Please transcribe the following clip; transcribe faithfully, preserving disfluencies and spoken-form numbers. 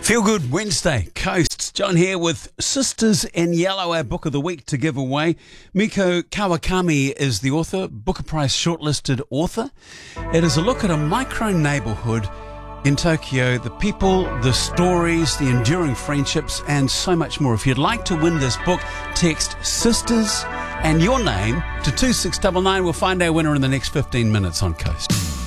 Feel Good Wednesday, Coasts. John here with Sisters in Yellow, our book of the week to give away. Miko Kawakami is the author, Booker Prize shortlisted author. It is a look at a micro neighbourhood in Tokyo, the people, the stories, the enduring friendships, and so much more. If you'd like to win this book, text Sisters and your name to two six nine nine. We'll find our winner in the next fifteen minutes on Coast.